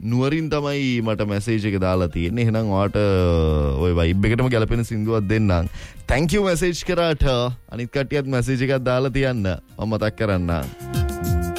නුවරින් තමයි මට මැසේජ් එක දාලා තියෙන්නේ. එහෙනම් ඔයාට ওই වයිබ් එකටම ගැලපෙන සින්දුවක් දෙන්නම්. thank you මැසේජ් කරාට. අනිත් කට්ටියත් මැසේජ් එකක් දාලා තියන්න. මම මතක් කරන්නම්.